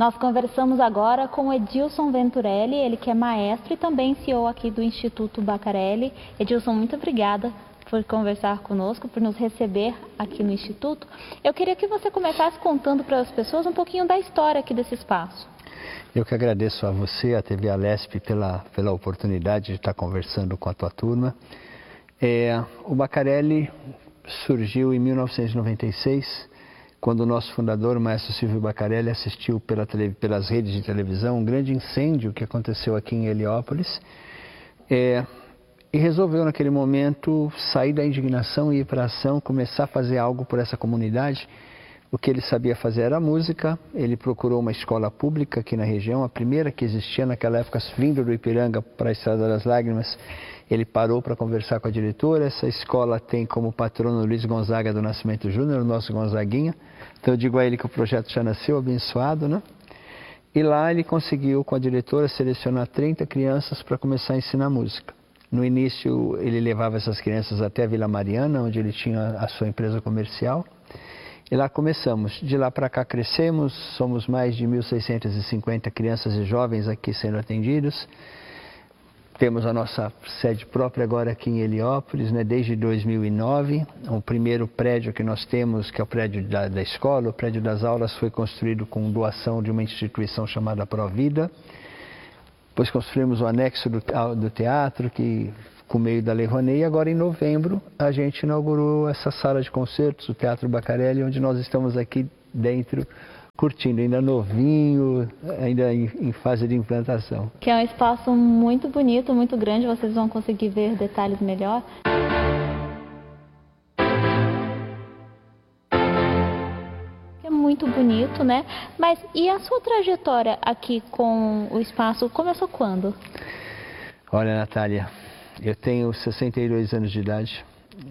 Nós conversamos agora com o Edilson Venturelli, ele que é maestro e também CEO aqui do Instituto Bacarelli. Edilson, muito obrigada por conversar conosco, por nos receber aqui no Instituto. Eu queria que você começasse contando para as pessoas um pouquinho da história aqui desse espaço. Eu que agradeço a você, a TV Alesp, pela oportunidade de estar conversando com a tua turma. O Bacarelli surgiu em 1996, quando o nosso fundador, o maestro Silvio Bacarelli, assistiu pelas redes de televisão um grande incêndio que aconteceu aqui em Heliópolis e resolveu naquele momento sair da indignação e ir para a ação, começar a fazer algo por essa comunidade. O que ele sabia fazer era música. Ele procurou uma escola pública aqui na região, a primeira que existia naquela época, vindo do Ipiranga para a Estrada das Lágrimas. Ele parou para conversar com a diretora. Essa escola tem como patrono Luiz Gonzaga do Nascimento Júnior, o nosso Gonzaguinha. Então eu digo a ele que o projeto já nasceu abençoado, né? E lá ele conseguiu, com a diretora, selecionar 30 crianças para começar a ensinar música. No início ele levava essas crianças até a Vila Mariana, onde ele tinha a sua empresa comercial. E lá começamos. De lá para cá crescemos, somos mais de 1.650 crianças e jovens aqui sendo atendidos. Temos a nossa sede própria agora aqui em Heliópolis, né, desde 2009. O primeiro prédio que nós temos, que é o prédio da escola, o prédio das aulas, foi construído com doação de uma instituição chamada Provida. Depois construímos o anexo do teatro, que com meio da Lei Rouanet, e agora em novembro a gente inaugurou essa sala de concertos, o Teatro Bacarelli, onde nós estamos aqui dentro, curtindo, ainda novinho, ainda em fase de implantação. Que é um espaço muito bonito, muito grande, vocês vão conseguir ver detalhes melhor. É muito bonito, né? Mas e a sua trajetória aqui com o espaço começou quando? Olha, Natália, eu tenho 62 anos de idade,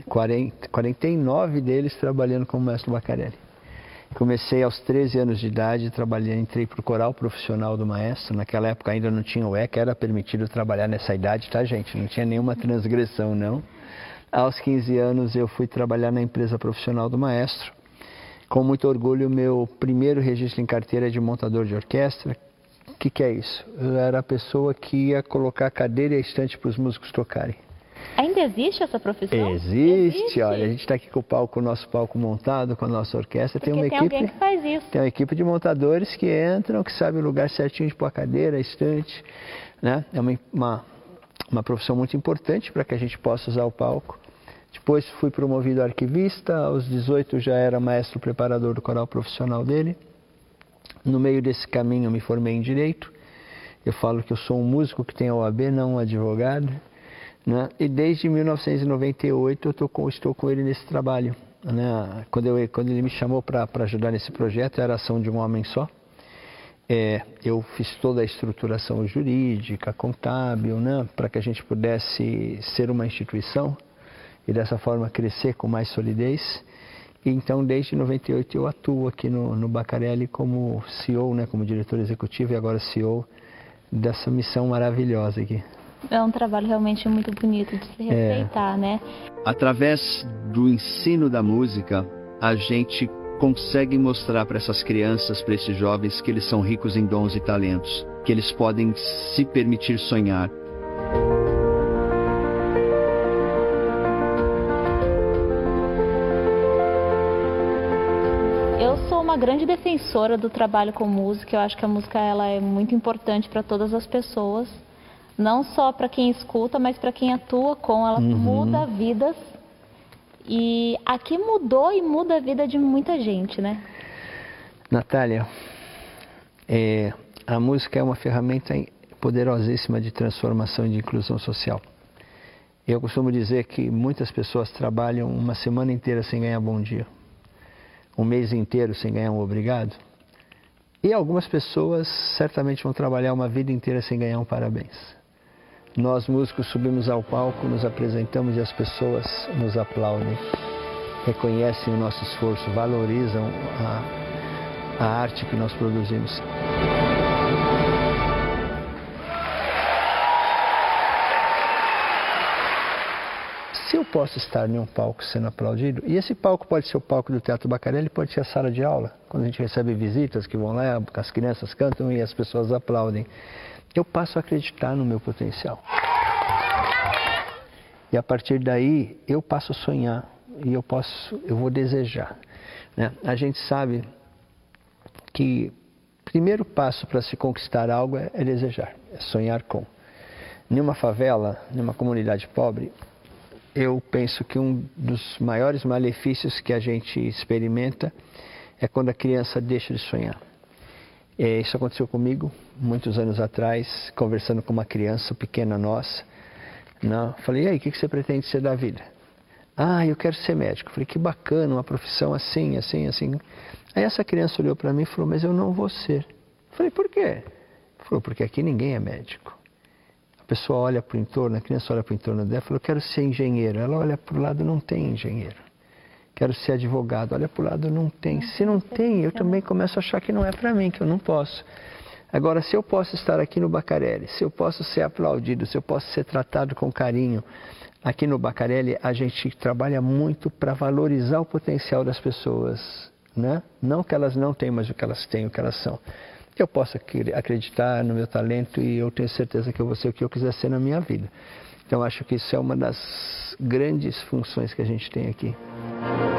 49 deles trabalhando como mestre Bacarelli. Comecei aos 13 anos de idade, entrei para o coral profissional do maestro. Naquela época ainda não tinha o ECA, era permitido trabalhar nessa idade, tá, gente? Não tinha nenhuma transgressão, não. Aos 15 anos eu fui trabalhar na empresa profissional do maestro. Com muito orgulho, meu primeiro registro em carteira é de montador de orquestra. O que é isso? Eu era a pessoa que ia colocar a cadeira e a estante para os músicos tocarem. Ainda existe essa profissão? Existe. Olha, a gente está aqui com o nosso palco montado, com a nossa orquestra. Tem uma equipe, alguém que faz isso. Tem uma equipe de montadores que entram, que sabe o lugar certinho de pôr a cadeira, a estante, né? É uma profissão muito importante para que a gente possa usar o palco. Depois fui promovido a arquivista, aos 18 já era maestro preparador do coral profissional dele. No meio desse caminho eu me formei em Direito. Eu falo que eu sou um músico que tem a OAB, não um advogado. Né? E desde 1998 eu estou com ele nesse trabalho. Né? Quando ele me chamou para ajudar nesse projeto, era a ação de um homem só. Eu fiz toda a estruturação jurídica, contábil, né? Para que a gente pudesse ser uma instituição e dessa forma crescer com mais solidez. E então desde 98 eu atuo aqui no Bacarelli como CEO, né? Como diretor executivo e agora CEO dessa missão maravilhosa aqui. É um trabalho realmente muito bonito de se respeitar, né? Através do ensino da música, a gente consegue mostrar para essas crianças, para esses jovens, que eles são ricos em dons e talentos, que eles podem se permitir sonhar. Eu sou uma grande defensora do trabalho com música. Eu acho que a música ela é muito importante para todas as pessoas. Não só para quem escuta, mas para quem atua com, ela muda vidas. E aqui mudou e muda a vida de muita gente, né? Natália, a música é uma ferramenta poderosíssima de transformação e de inclusão social. Eu costumo dizer que muitas pessoas trabalham uma semana inteira sem ganhar bom dia, um mês inteiro sem ganhar um obrigado. E algumas pessoas certamente vão trabalhar uma vida inteira sem ganhar um parabéns. Nós músicos subimos ao palco, nos apresentamos e as pessoas nos aplaudem, reconhecem o nosso esforço, valorizam a arte que nós produzimos. Se eu posso estar em um palco sendo aplaudido, e esse palco pode ser o palco do Teatro Baccarelli, pode ser a sala de aula, quando a gente recebe visitas que vão lá, as crianças cantam e as pessoas aplaudem, eu passo a acreditar no meu potencial. E a partir daí, eu passo a sonhar, e eu vou desejar, né? A gente sabe que o primeiro passo para se conquistar algo é desejar, é sonhar com. Numa favela, numa comunidade pobre, eu penso que um dos maiores malefícios que a gente experimenta é quando a criança deixa de sonhar. Isso aconteceu comigo muitos anos atrás, conversando com uma criança pequena nossa. Falei, e aí, o que você pretende ser da vida? Ah, eu quero ser médico. Falei, que bacana, uma profissão assim, assim, assim. Aí essa criança olhou para mim e falou, mas eu não vou ser. Falei, por quê? Falou, porque aqui ninguém é médico. A pessoa olha para o entorno, a criança olha para o entorno dela e falou, eu quero ser engenheiro. Ela olha para o lado, não tem engenheiro. Quero ser advogado, olha para o lado, não tem. Se não tem, eu também começo a achar que não é para mim, que eu não posso. Agora, se eu posso estar aqui no Baccarelli, se eu posso ser aplaudido, se eu posso ser tratado com carinho, aqui no Baccarelli a gente trabalha muito para valorizar o potencial das pessoas, né? Não que elas não têm, mas o que elas têm, o que elas são. Eu posso acreditar no meu talento e eu tenho certeza que eu vou ser o que eu quiser ser na minha vida. Então, acho que isso é uma das grandes funções que a gente tem aqui.